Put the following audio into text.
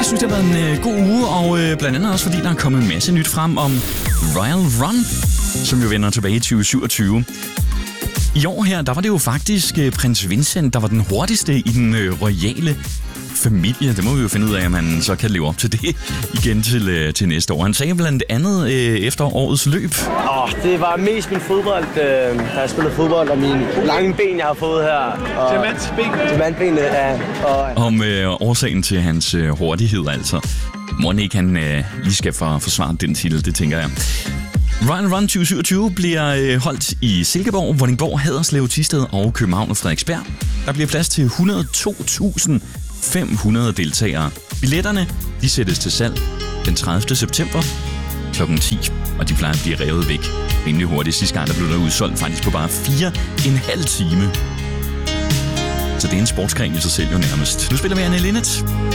synes, det har været en god uge, og blandt andet også, fordi der er kommet en masse nyt frem om Royal Run, som jo vender tilbage i 2027. I år her, der var det jo faktisk prins Vincent, der var den hurtigste i den royale familie. Det må vi jo finde ud af, om han så kan leve op til det igen til næste år. Han sagde blandt andet efter årets løb. Det var mest min fodbold, da jeg spillede fodbold, og mine lange ben, jeg har fået her. Diamantbenene, ja. Om årsagen til hans hurtighed, altså. Må ikke han lige skal forsvare den titel, det tænker jeg. Royal Run 2027 bliver holdt i Silkeborg, Vordingborg, Haderslev, Thisted og København og Frederiksberg. Der bliver plads til 102.500 deltagere. Billetterne de sættes til salg den 30. september kl. 10, og de plejer at blive revet væk rimelig hurtigt. Sidste gang der blev der udsolgt faktisk på bare 4,5 time. Så det er en sportsgren i sig selv jo nærmest. Nu spiller vi Anne Linnet.